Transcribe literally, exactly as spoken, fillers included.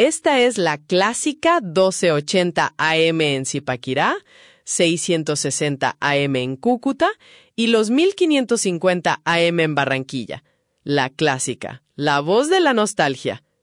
Esta es la clásica doce ochenta A M en Zipaquirá, seiscientos sesenta A M en Cúcuta y los mil quinientos cincuenta A M en Barranquilla. La clásica, la voz de la nostalgia.